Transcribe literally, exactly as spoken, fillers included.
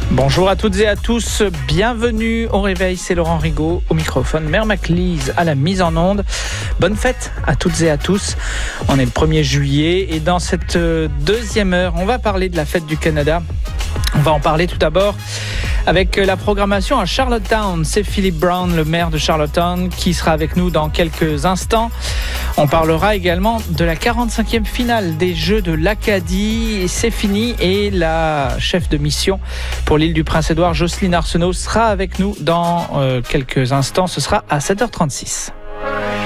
Bonjour à toutes et à tous, bienvenue au réveil, c'est Laurent Rigaud au microphone, Mère Maclise à la mise en onde. Bonne fête à toutes et à tous, on est le premier juillet et dans cette deuxième heure, on va parler de la fête du Canada. On va en parler tout d'abord avec la programmation à Charlottetown. C'est Philip Brown, le maire de Charlottetown, qui sera avec nous dans quelques instants. On parlera également de la quarante-cinquième finale des Jeux de l'Acadie. C'est fini et la chef de mission pour l'île du Prince-Édouard, Jocelyne Arsenault, sera avec nous dans euh, quelques instants. Ce sera à sept heures trente-six.